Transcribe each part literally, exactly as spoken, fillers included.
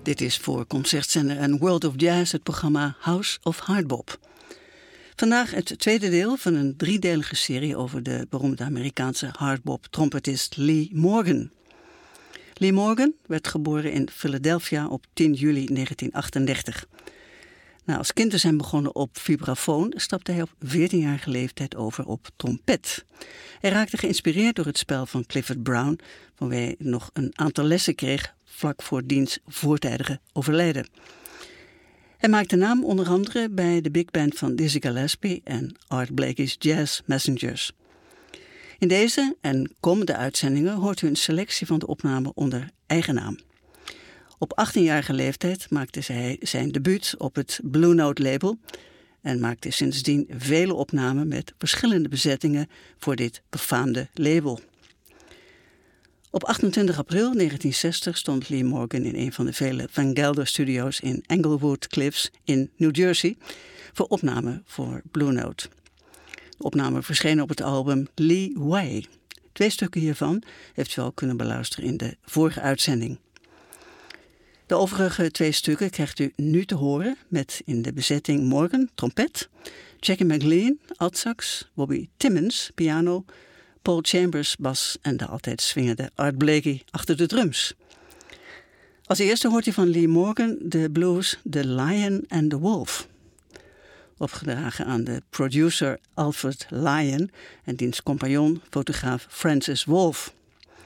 Dit is voor Concertzender en World of Jazz het programma House of Hardbop. Vandaag het tweede deel van een driedelige serie over de beroemde Amerikaanse hardbop-trompetist Lee Morgan. Lee Morgan werd geboren in Philadelphia op tien juli negentien achtendertig. Nou, als kind te zijn begonnen op vibrafoon stapte hij op veertienjarige leeftijd over op trompet. Hij raakte geïnspireerd door het spel van Clifford Brown, van wie hij nog een aantal lessen kreeg vlak voor diens voortijdige overlijden. Hij maakte naam onder andere bij de big band van Dizzy Gillespie en Art Blakey's Jazz Messengers. In deze en komende uitzendingen hoort u een selectie van de opnamen onder eigen naam. Op achttienjarige leeftijd maakte hij zijn debuut op het Blue Note label en maakte sindsdien vele opnamen met verschillende bezettingen voor dit befaamde label. Op achtentwintig april negentien zestig stond Lee Morgan in een van de vele Van Gelder Studios in Englewood Cliffs in New Jersey voor opname voor Blue Note. De opname verscheen op het album Lee Way. Twee stukken hiervan heeft u al kunnen beluisteren in de vorige uitzending. De overige twee stukken krijgt u nu te horen met in de bezetting Morgan, trompet, Jackie McLean, altsax, Bobby Timmons, piano, Paul Chambers, bas en de altijd swingende Art Blakey achter de drums. Als eerste hoort u van Lee Morgan de blues The Lion and the Wolf, opgedragen aan de producer Alfred Lion en diens compagnon, fotograaf Francis Wolff.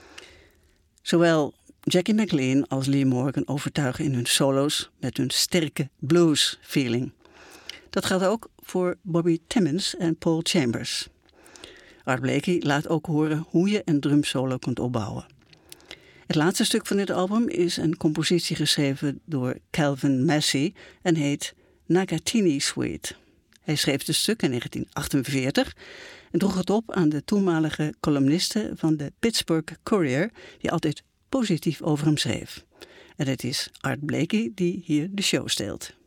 Zowel Jackie McLean als Lee Morgan overtuigen in hun solo's met hun sterke blues-feeling. Dat geldt ook voor Bobby Timmons en Paul Chambers. Art Blakey laat ook horen hoe je een drumsolo kunt opbouwen. Het laatste stuk van dit album is een compositie geschreven door Calvin Massey en heet Nakatini Suite. Hij schreef het stuk in negentien achtenveertig en droeg het op aan de toenmalige columniste van de Pittsburgh Courier, die altijd positief over hem schreef. En het is Art Blakey die hier de show steelt.